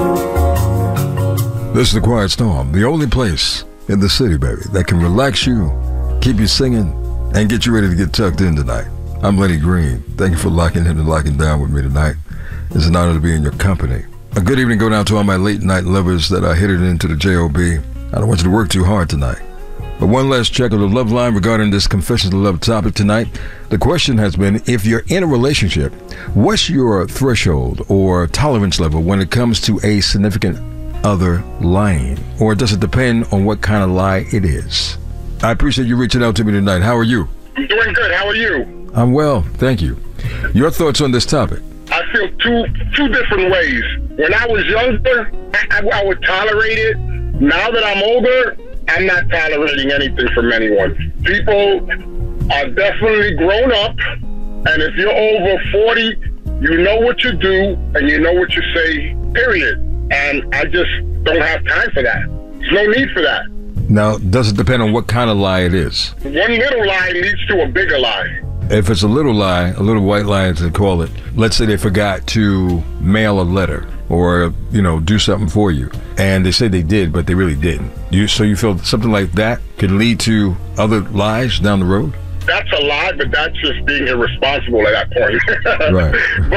This is the Quiet Storm, the only place in the city, baby, that can relax you, keep you singing, and get you ready to get tucked in tonight. I'm Lenny Green. Thank you for locking in and locking down with me tonight. It's an honor to be in your company. A good evening going out to all my late night lovers that are headed into the J.O.B. I don't want you to work too hard tonight. But one last check of the love line regarding this Confessions of Love topic tonight. The question has been, if you're in a relationship, what's your threshold or tolerance level when it comes to a significant other lying? Or does it depend on what kind of lie it is? I appreciate you reaching out to me tonight. How are you? I'm doing good. How are you? I'm well, thank you. Your thoughts on this topic? I feel two different ways. When I was younger, I would tolerate it. Now that I'm older, I'm not tolerating anything from anyone. People are definitely grown up, and if you're over 40, you know what you do and you know what you say, period. And I just don't have time for that. There's no need for that. Now, does it depend on what kind of lie it is? One little lie leads to a bigger lie. If it's a little lie, a little white lie as they call it, let's say they forgot to mail a letter or, do something for you. And they say they did, but they really didn't. So you feel something like that could lead to other lies down the road? That's a lie, but that's just being irresponsible at that point. Right.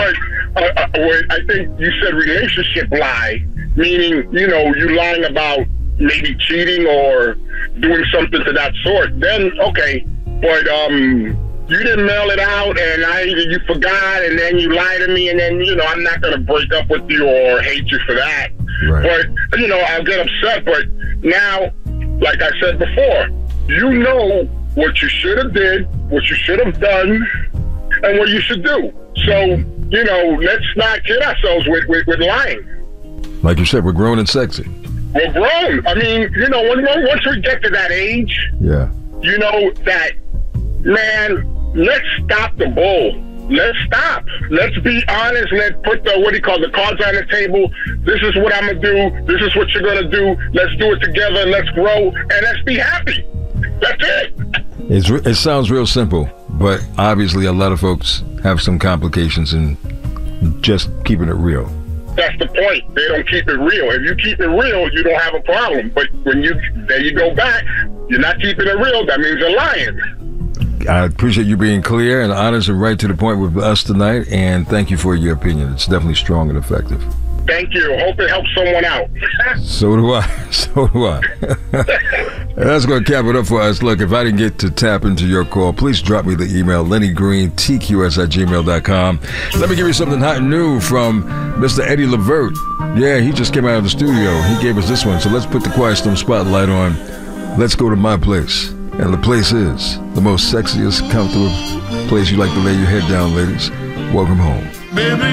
But I think you said relationship lie, meaning, you lying about maybe cheating or doing something to that sort. Then, okay. But you didn't mail it out, and you forgot, and then you lied to me, and then, I'm not going to break up with you or hate you for that. Right. But, I'll get upset. But now, like I said before, you know what you should have did, what you should have done, and what you should do. So, let's not kid ourselves with lying. Like you said, we're grown and sexy. We're grown. I mean, once we get to that age, yeah, that, man, let's stop the bull. Let's stop. Let's be honest. Let's put the cards on the table. This is what I'm going to do. This is what you're going to do. Let's do it together. Let's grow, and let's be happy. That's it. It sounds real simple, but obviously a lot of folks have some complications in just keeping it real. That's the point. They don't keep it real. If you keep it real, you don't have a problem. But when you go back, you're not keeping it real. That means you're lying. I appreciate you being clear and honest and right to the point with us tonight, and thank you for your opinion. It's definitely strong and effective. Thank you. Hope it helps someone out. So do I. That's going to cap it up for us. Look, if I didn't get to tap into your call, please drop me the email, LennyGreenTQS@gmail.com. Let me give you something hot and new from Mr. Eddie Levert. Yeah, he just came out of the studio. He gave us this one. So let's put the Quiet Storm spotlight on. Let's go to my place. And the place is the most sexiest, comfortable place you like to lay your head down, ladies. Welcome home. Baby,